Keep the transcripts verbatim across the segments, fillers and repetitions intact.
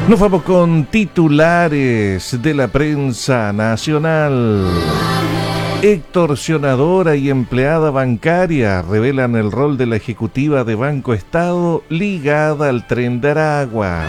Nos vamos con titulares de la prensa nacional. Extorsionadora y empleada bancaria revelan el rol de la ejecutiva de Banco Estado ligada al Tren de Aragua.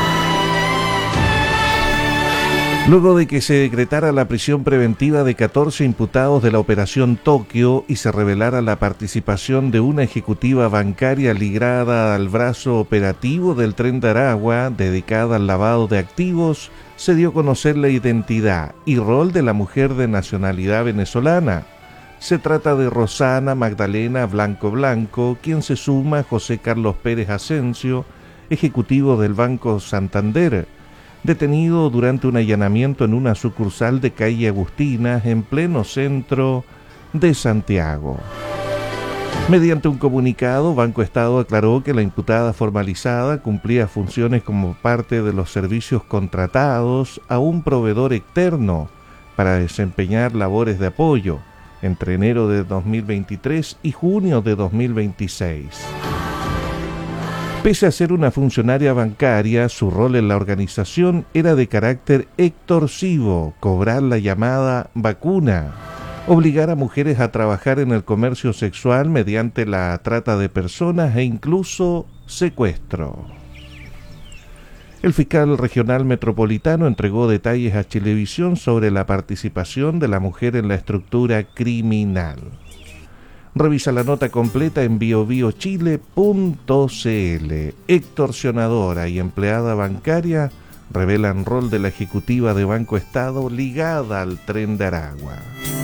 Luego de que se decretara la prisión preventiva de catorce imputados de la Operación Tokio y se revelara la participación de una ejecutiva bancaria ligada al brazo operativo del Tren de Aragua, dedicada al lavado de activos, se dio a conocer la identidad y rol de la mujer de nacionalidad venezolana. Se trata de Rosana Magdalena Blanco Blanco, quien se suma a José Carlos Pérez Asensio, ejecutivo del Banco Santander, detenido durante un allanamiento en una sucursal de calle Agustina, en pleno centro de Santiago. Mediante un comunicado, Banco Estado aclaró que la imputada formalizada cumplía funciones como parte de los servicios contratados a un proveedor externo para desempeñar labores de apoyo entre enero de dos mil veintitrés y junio de dos mil veintiséis. Pese a ser una funcionaria bancaria, su rol en la organización era de carácter extorsivo, cobrar la llamada vacuna, obligar a mujeres a trabajar en el comercio sexual mediante la trata de personas e incluso secuestro. El fiscal regional metropolitano entregó detalles a Chilevisión sobre la participación de la mujer en la estructura criminal. Revisa la nota completa en bio bio chile punto c l. Extorsionadora y empleada bancaria revelan rol de la ejecutiva de Banco Estado ligada al Tren de Aragua.